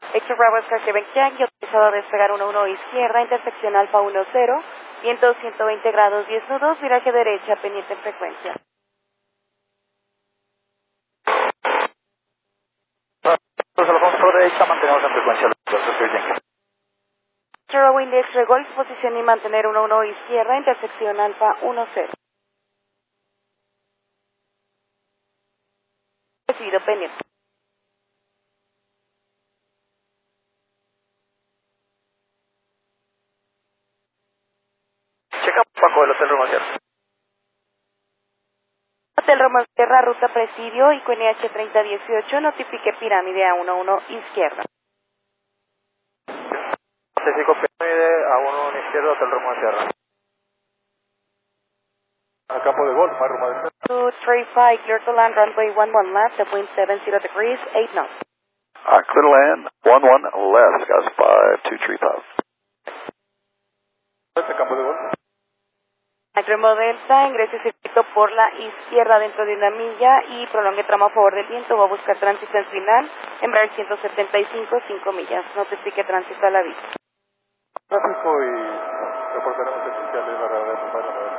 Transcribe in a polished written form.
Héctor Bravo Oscar Quebec Yankee, autorizado a despegar 11 izquierda, intersección Alfa 10, viento 120 grados 10 nudos, viraje derecha, pendiente en frecuencia. Alfonso por derecha, mantenemos en frecuencia los Oscar Yankee. Bravo Index Golf, posición y mantener 11 izquierda, intersección Alfa 10. Recibido pendiente. Checa Paco del Hotel Roma Sierra. Hotel Roma Sierra, ruta Presidio, ICO NH 3018, notifique pirámide a 11 izquierda. Pacífico Pirámide a 1 izquierda, Hotel Roma Sierra. A campo de golf, Mar Madrid. 235, clear to land, runway 11 left, at wind 70 degrees, 8 knots. Clear to land, 11 left, got 5235. Este campo de golf. Extremo Delta, ingrese circuito por la izquierda dentro de una milla y prolongue tramo a favor del viento. Va a buscar tránsito en final, Embraer 175, 5 millas. Notifique tránsito a la vista. Tráfico y reportaremos el oficial de la radar.